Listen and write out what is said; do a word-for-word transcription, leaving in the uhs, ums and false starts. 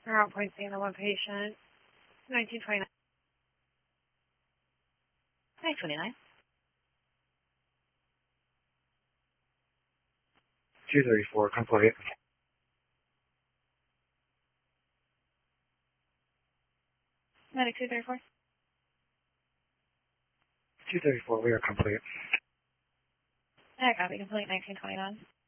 Neuro point seeing the one patient. nineteen twenty-nine. nine twenty-nine. two thirty-four, complete. Medic two thirty-four. two thirty-four, we are complete. I copy, complete nineteen twenty-nine.